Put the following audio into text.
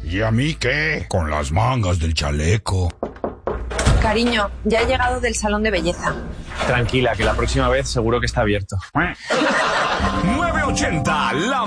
¿Y a mí qué? Con las mangas del chaleco. Cariño, ya he llegado del salón de belleza. Tranquila, que la próxima vez seguro que está abierto. 980, la